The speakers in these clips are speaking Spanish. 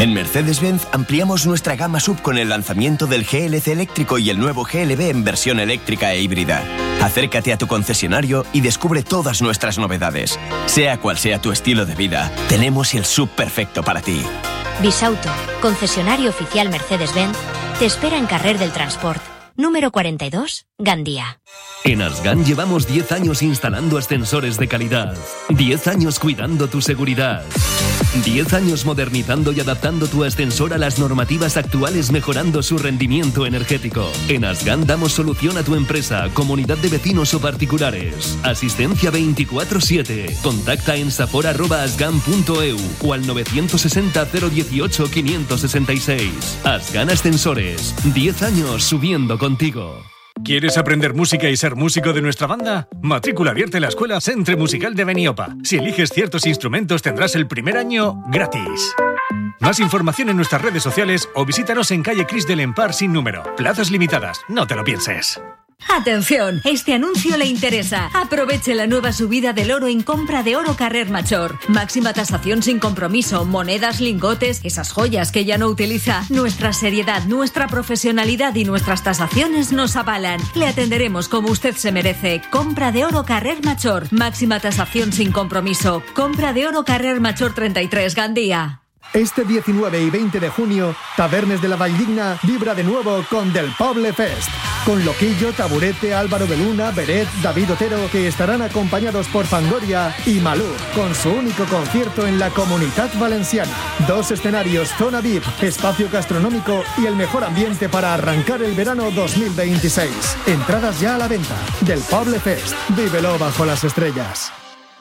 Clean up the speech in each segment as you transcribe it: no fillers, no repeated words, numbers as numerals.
En Mercedes-Benz ampliamos nuestra gama SUV con el lanzamiento del GLC eléctrico y el nuevo GLB en versión eléctrica e híbrida. Acércate a tu concesionario y descubre todas nuestras novedades. Sea cual sea tu estilo de vida, tenemos el SUV perfecto para ti. Bisauto, concesionario oficial Mercedes-Benz, te espera en Carrer del Transport, número 42, Gandía. En Asgan llevamos 10 años instalando ascensores de calidad, 10 años cuidando tu seguridad, 10 años modernizando y adaptando tu ascensor a las normativas actuales, mejorando su rendimiento energético. En Asgan damos solución a tu empresa, comunidad de vecinos o particulares. Asistencia 24/7. Contacta en sapor@asgan.eu o al 960 018 566. Asgan Ascensores. 10 años subiendo contigo. ¿Quieres aprender música y ser músico de nuestra banda? Matrícula abierta en la Escuela Centre Musical de Beniopa. Si eliges ciertos instrumentos tendrás el primer año gratis. Más información en nuestras redes sociales o visítanos en calle Cris del Empar sin número. Plazas limitadas, no te lo pienses. Atención, este anuncio le interesa. Aproveche la nueva subida del oro en compra de oro Carrer Major. Máxima tasación sin compromiso, monedas, lingotes, esas joyas que ya no utiliza. Nuestra seriedad, nuestra profesionalidad y nuestras tasaciones nos avalan. Le atenderemos como usted se merece. Compra de oro Carrer Major. Máxima tasación sin compromiso. Compra de oro Carrer Major 33, Gandía. Este 19 y 20 de junio, Tabernes de la Valldigna vibra de nuevo con Del Poble Fest. Con Loquillo, Taburete, Álvaro de Luna, Beret, David Otero, que estarán acompañados por Fangoria y Malú, con su único concierto en la Comunitat Valenciana. 2 escenarios, zona VIP, espacio gastronómico y el mejor ambiente para arrancar el verano 2026. Entradas ya a la venta. Del Poble Fest. Vívelo bajo las estrellas.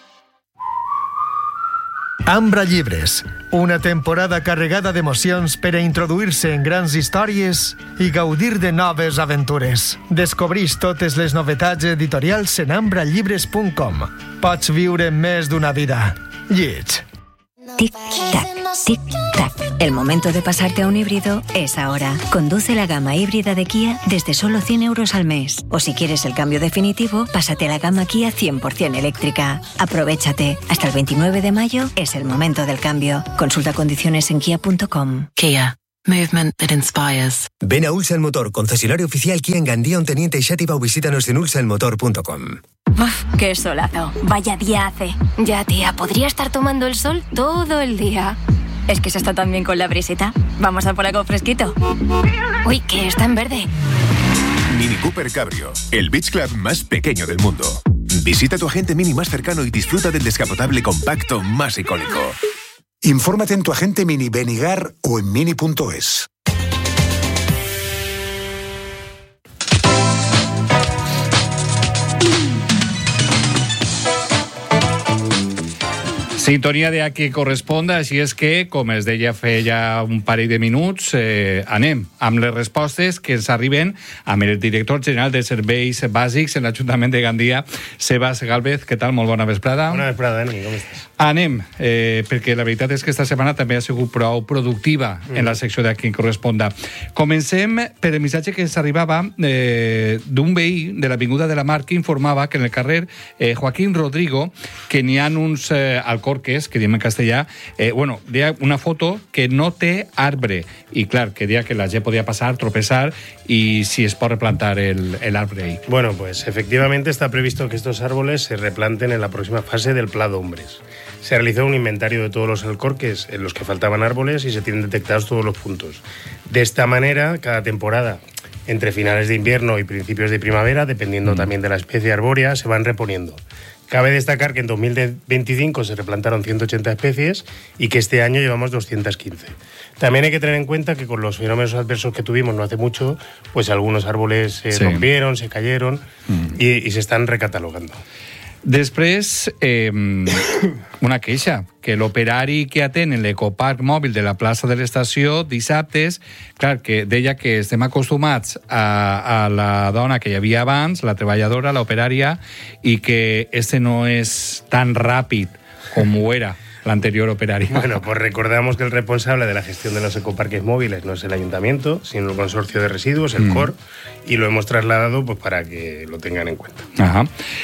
Ambra Llibres, una temporada carregada d'emocions per a introduir-se en grans històries i gaudir de noves aventures. Descobreix totes les novetats editorials en ambrallibres.com. Pots viure més d'una vida. Lleig. Tic-tac, tic-tac. El momento de pasarte a un híbrido es ahora. Conduce la gama híbrida de Kia desde solo 100 euros al mes. O si quieres el cambio definitivo, pásate a la gama Kia 100% eléctrica. Aprovéchate. Hasta el 29 de mayo es el momento del cambio. Consulta condiciones en kia.com. Kia. Movement that inspires. Ven a Ulsan Motor, concesionario oficial Kia en Gandía, Onteniente y Xàtiva, o visítanos en ulsanmotor.com. Uf, qué solazo. Vaya día hace. Ya, tía, podría estar tomando el sol todo el día. Es que se está tan bien con la brisita. Vamos a por algo fresquito. Uy, que está en verde. Mini Cooper Cabrio, el beach club más pequeño del mundo. Visita tu agente Mini más cercano y disfruta del descapotable compacto más icónico. Infórmate en tu agente Mini Benigar o en mini.es. Sintonia de A qui corresponda, així és que, com es deia feia un parell de minuts, anem amb les respostes que ens arriben amb el director general de Serveis Bàsics en l'Ajuntament de Gandia, Sebas Gálvez. Què tal? Molt bona vesprada. Bona vesprada, Dani, com estàs? Anem, perquè la veritat és que esta setmana també ha sigut prou productiva en la secció de A qui corresponda. Comencem per el missatge que ens arribava d'un veí de l'Avinguda de la Mar que informava que en el carrer Joaquín Rodrigo que n'hi ha uns alcorques, que diem en castellà, deia una foto que no té arbre, i clar, que deia que la gent podia passar, tropezar, y si es pot replantar el arbre ahí. Bueno, pues efectivamente está previsto que estos árboles se replanten en la próxima fase del Pla d'Ombres. Se realizó un inventario de todos los alcorques en los que faltaban árboles y se tienen detectados todos los puntos. De esta manera, cada temporada, entre finales de invierno y principios de primavera, dependiendo también de la especie arbórea, se van reponiendo. Cabe destacar que en 2025 se replantaron 180 especies y que este año llevamos 215. También hay que tener en cuenta que con los fenómenos adversos que tuvimos no hace mucho, pues algunos árboles se rompieron, se cayeron y se están recatalogando. Després, una queixa, que l'operari que atén en l'ecoparc mòbil de la plaça de l'estació dissabtes, clar, que deia que estem acostumats a la dona que hi havia abans, la treballadora, l'operària, i que este no és tan ràpid com ho era l'anterior operaria. Bueno, pues recordamos que el responsable de la gestión de los ecoparques móviles no es el ayuntamiento, sino el consorcio de residuos, el COR, y lo hemos trasladado pues para que lo tengan en cuenta. Ajá.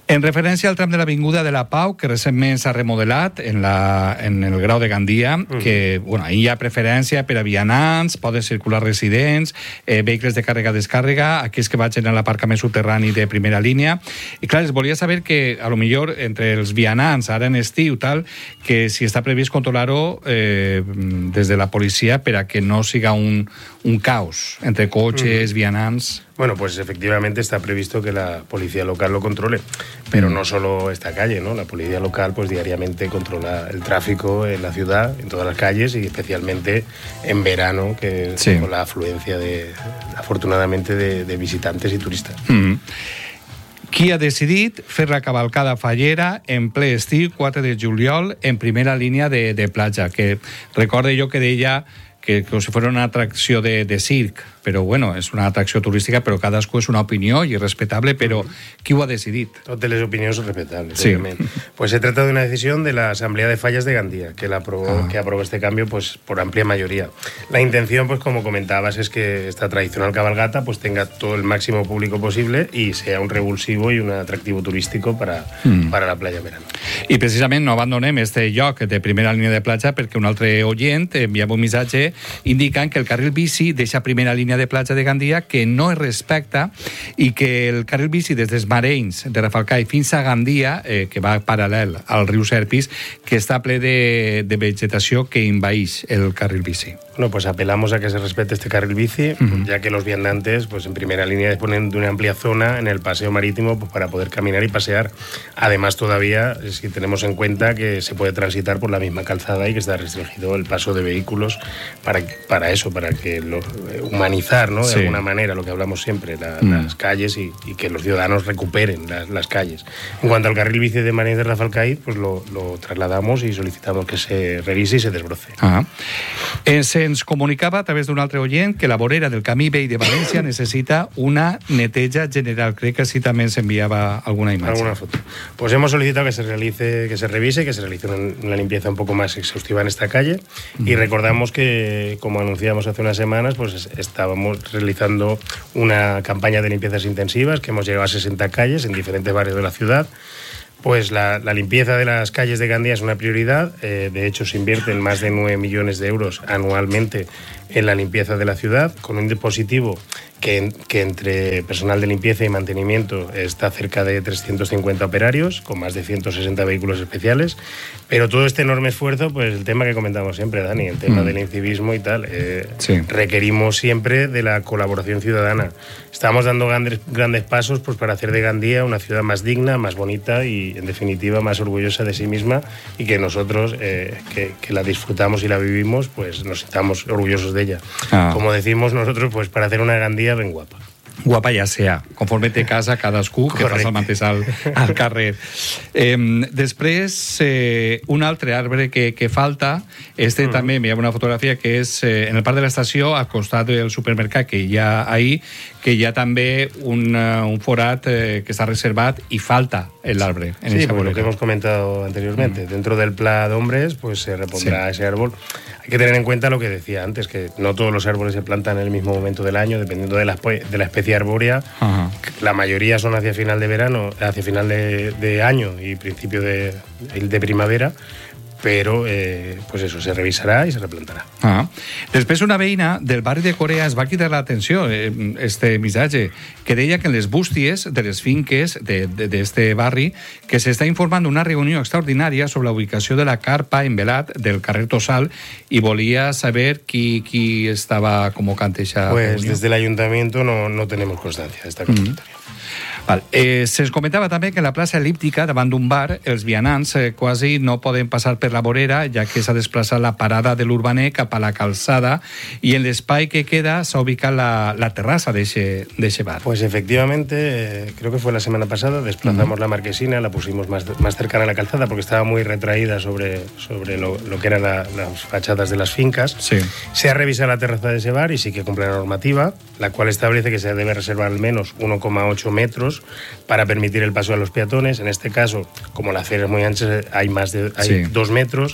En referència al tram de l'Avinguda de la Pau, que recentment s'ha remodelat en el Grau de Gandia, que ahí hi ha preferència per a vianants, poden circular residents, vehicles de càrrega-descàrrega, aquells que vagin a l'aparcament subterrani de primera línia. I clar, es volia saber que, a lo millor, entre els vianants, ara en estiu, tal, que si està previst controlar-ho des de la policia per a que no siga un caos entre cotxes, vianants... Bueno, pues efectivamente está previsto que la policía local lo controle, pero no solo esta calle, ¿no? La policía local pues diariamente controla el tráfico en la ciudad, en todas las calles y especialmente en verano, que con la afluencia afortunadamente de visitantes y turistas. Qui ha decidit fer la cavalcada fallera en ple estiu, 4 de juliol, en primera línia de platja, que recorde jo que deia que com si fos una atracció de circ, però bueno, és una atracció turística, però cadascú és una opinió i respetable, però qui ho ha decidit? Totes les opinions son respetables, obviamente. Pues se trata de una decisión de la Asamblea de Fallas de Gandía, que aprobó este cambio pues por amplia mayoría. La intención, pues como comentabas, es que esta tradicional cabalgata pues tenga todo el máximo público posible y sea un revulsivo y un atractivo turístico para la playa en verano. I precisament no abandonem este lloc de primera línia de platja perquè un altre oient enviava un missatge indicant que el carril bici deixa primera línia de platja de Gandia que no es respecta i que el carril bici des dels Marenys de Rafalcai fins a Gandia, que va paral·lel al riu Serpis, que està ple de vegetació que envaeix el carril bici. Bueno, pues apelamos a que se respete este carril bici, ya que los viandantes, pues en primera línea, disponen de una amplia zona en el paseo marítimo pues, para poder caminar y pasear. Además, todavía, si tenemos en cuenta que se puede transitar por la misma calzada y que está restringido el paso de vehículos para que humanizar, ¿no? De alguna manera, lo que hablamos siempre, las calles y que los ciudadanos recuperen las calles. En cuanto al carril bici de Marenys de Rafalcai, pues lo trasladamos y solicitamos que se revise y se desbroce. Ens comunicava a través d'un altre oient que la vorera del camí vell de València necesita una neteja general. Crec que sí també ens enviava alguna imatge. Alguna foto. Pues hemos solicitado que se revise, que se realice una limpieza un poco más exhaustiva en esta calle y recordamos que, como anunciamos hace unas semanas, pues estábamos realizando una campaña de limpiezas intensivas que hemos llegado a 60 calles en diferentes barrios de la ciudad. Pues la limpieza de las calles de Gandía es una prioridad. De hecho, se invierten más de 9 millones de euros anualmente en la limpieza de la ciudad, con un dispositivo que entre personal de limpieza y mantenimiento está cerca de 350 operarios, con más de 160 vehículos especiales. Pero todo este enorme esfuerzo, pues el tema que comentamos siempre, Dani, el tema del incivismo y tal, requerimos siempre de la colaboración ciudadana. Estamos dando grandes pasos pues, para hacer de Gandía una ciudad más digna, más bonita y, en definitiva, más orgullosa de sí misma, y que nosotros, que la disfrutamos y la vivimos, pues nos sintamos orgullosos de ella. Como decimos nosotros, pues para hacer una Gandía ben guapa. Guapa ja sea, conforme té casa cadascú, que fas el mateix al carrer. Després, un altre arbre que falta, també hi ha una fotografia que és en el parc de l'estació, al costat del supermercat que hi ha ahí, que hi ha també un forat que està reservat y falta el arbre. Sí, pues lo que hemos comentado anteriormente. Dentro del Pla d'Ombres pues se repondrá ese árbol. Hay que tener en cuenta lo que decía antes, que no todos los árboles se plantan en el mismo momento del año, dependiendo de la especie arbórea. La mayoría son hacia final de verano, hacia final de año y principio de primavera. Però, pues eso, se revisarà i se replantarà. Després, una veïna del barri de Corea es va cridar l'atenció, este missatge, que deia que en les bústies de les finques d'este barri que s'està informant una reunió extraordinària sobre la ubicació de la carpa en velat del carrer Tossal i volia saber qui estava convocant aquesta reunió. Pues desde el ayuntamiento no tenemos constancia de esta convocatoria. Se'ns comentava també que en la plaça el·líptica, davant d'un bar, els vianants quasi no poden passar per la vorera, ja que s'ha desplaçat la parada de l'Urbaner cap a la calçada i en l'espai que queda s'ha ubicat la terrassa d'eixe bar. Pues efectivamente, creo que fue la semana pasada, desplazamos la marquesina, la pusimos más cercana a la calzada porque estaba muy retraída sobre lo que eran las fachadas de las fincas. Se ha revisado la terraza de ese bar y sí que cumple la normativa, la cual establece que se debe reservar al menos 1,8 metros para permitir el paso a los peatones. En este caso, como la acera es muy ancha, hay 2 metros,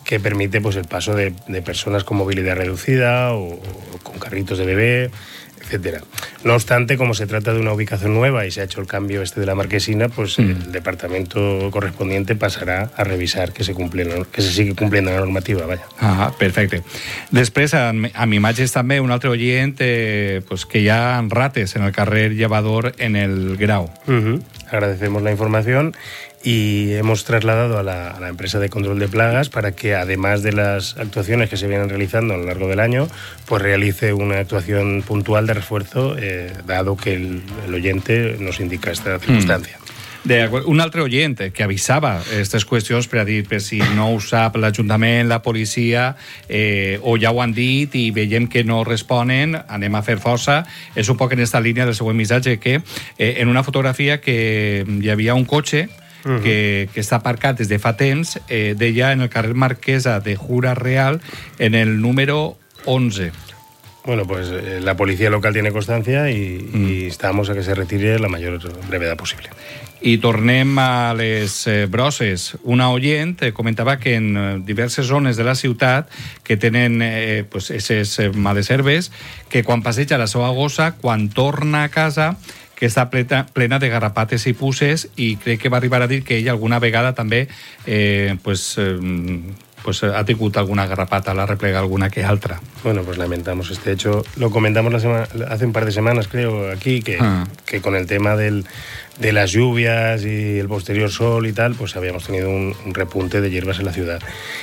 que permite pues el paso de personas con movilidad reducida o con carritos de bebé, etcétera. No obstante, como se trata de una ubicación nueva y se ha hecho el cambio de la Marquesina, pues el departamento correspondiente pasará a revisar que se sigue cumpliendo la normativa, vaya. Ah, perfecte. Després, amb imatges també, un altre oient pues que hi ha rates en el carrer Llevador en el Grau. Agradecemos la información y hemos trasladado a la empresa de control de plagas para que, además de las actuaciones que se vienen realizando a lo largo del año, pues realice una actuación puntual de refuerzo, dado que el oyente nos indica esta circunstancia. Un altre oient que avisava aquestes qüestions per a dir si no ho sap l'Ajuntament, la policia, o ja ho han dit i veiem que no responen, anem a fer força. És un poc en esta línia del següent missatge, que en una fotografia que hi havia un cotxe que està aparcat des de fa temps, deia en el carrer Marquesa de Jura Real, en el número 11. Bueno, pues la policía local tiene constancia y instamos a que se retire la mayor brevedad posible. I tornem a les brosses. Una oient comentava que en diverses zones de la ciutat que tenen pues, aquestes males herbes, que quan passeja la seva gossa, quan torna a casa, que està plena de garrapates i puces, i crec que va arribar a dir que ella alguna vegada també pues ha tingut alguna garrapata, la replega alguna que altra. Bueno, pues lamentamos este hecho. Lo comentamos hace un par de semanas, creo, aquí, que con el tema de las lluvias y el posterior sol y tal, pues habíamos tenido un repunte de hierbas en la ciudad.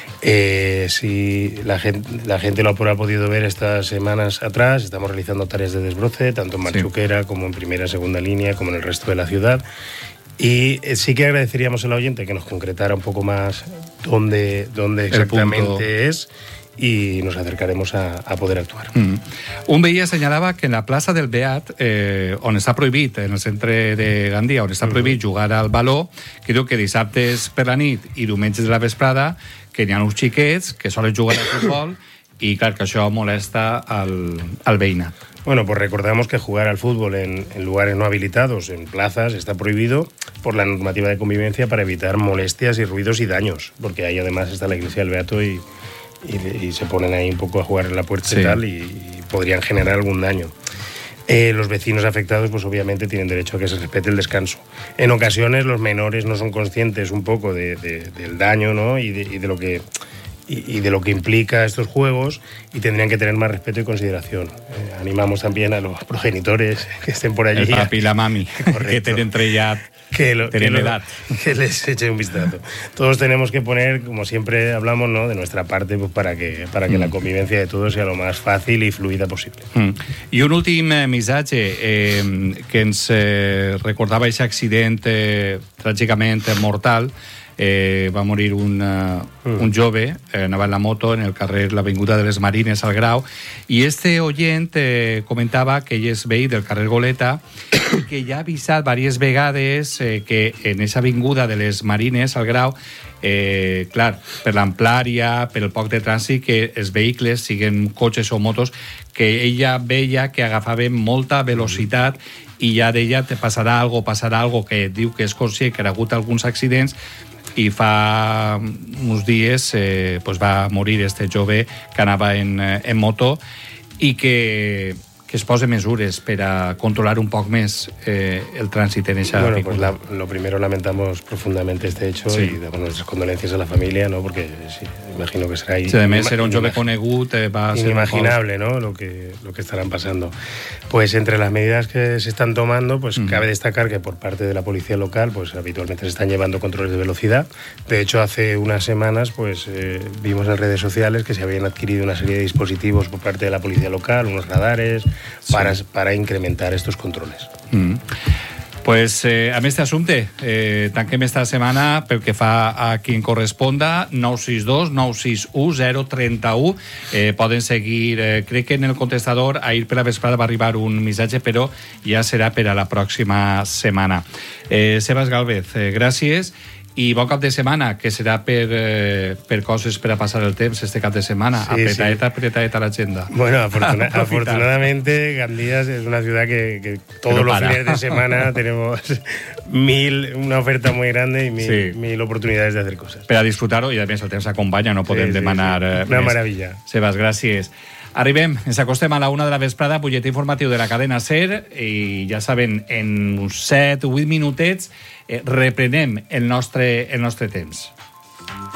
Si la gente lo ha podido ver estas semanas atrás, estamos realizando tareas de desbroce, tanto en Marchuquera como en primera y segunda línea, como en el resto de la ciudad. Y sí que agradeceríamos al oyente que nos concretara un poco más dónde exactamente es, y nos acercaremos a poder actuar. Un veí assenyalava que en la plaça del Beat, on està prohibit, en el centre de Gandia, on està prohibit jugar al baló, que diu que dissabtes per la nit i diumenges de la vesprada, que n'hi ha uns xiquets que solen jugar al futbol, i clar que això molesta al veïnat. Bueno, pues recordamos que jugar al fútbol en lugares no habilitados, en plazas, está prohibido por la normativa de convivencia para evitar molestias y ruidos y daños, porque ahí además está la iglesia del Beato y se ponen ahí un poco a jugar en la puerta y tal, y podrían generar algún daño. Los vecinos afectados pues obviamente tienen derecho a que se respete el descanso. En ocasiones los menores no son conscientes un poco del daño, ¿no? y de lo que implica estos juegos, y tendrían que tener más respeto y consideración. Animamos también a los progenitores que estén por allí. El papi y la mami, que tienen ya edad. Que les echen un vistazo. Todos tenemos que poner, como siempre hablamos, ¿no?, de nuestra parte, pues, para que la convivencia de todos sea lo más fácil y fluida posible. I un últim missatge que ens recordava aquest accident tràgicament mortal. Va morir un jove, anava en la moto en el carrer l'Avinguda de les Marines al Grau, i este oient comentava que ell és veí del carrer Goleta, que ja ha avisat diverses vegades que en aquesta avinguda de les Marines al Grau, clar, per l'amplària, per el poc de trànsit, que els vehicles, siguin cotxes o motos, que ella veia que agafaven molta velocitat, i ja deia te passarà algo, que diu que és conscient que ha hagut alguns accidents, i fa uns dies pues va morir este jove que anava en moto, i que es posen mesures per a controlar un poc més el trànsit en esa avinguda. Pues lo primero, lamentamos profundamente este hecho y damos nuestras condolencias a la familia, ¿no? Porque sí, imagino que será era un jove conegut, va ser inimaginable, ¿no?, lo que estarán pasando. Pues entre las medidas que se están tomando, pues cabe destacar que por parte de la policía local, pues habitualmente se están llevando controles de velocidad. De hecho, hace unas semanas, pues vimos en redes sociales que se habían adquirido una serie de dispositivos por parte de la policía local, unos radares, para incrementar estos controles. Pues amb aquest assumpte tanquem esta setmana pel que fa a qui en corresponda. 962 961 031. Poden seguir, crec que en el contestador ahir per la vesprada va arribar un missatge, però ja serà per a la pròxima setmana. Sebas Gálvez, gràcies. i bon cap de setmana, que serà per coses per a passar el temps este cap de setmana. Sí, apretadeta l'agenda. Bueno, afortunadamente Gandía es una ciudad que todos los fines de semana tenemos una oferta muy grande y mil oportunidades de hacer cosas. Per a disfrutar-ho, i a més el temps acompanya, no podem demanar una meravella. Sebas, gràcies. Arribem, ens acostem a la 1 de la vesprada, butlletí informatiu de la cadena SER, i ja saben, en uns 7 o 8 minutets reprenem el nostre temps.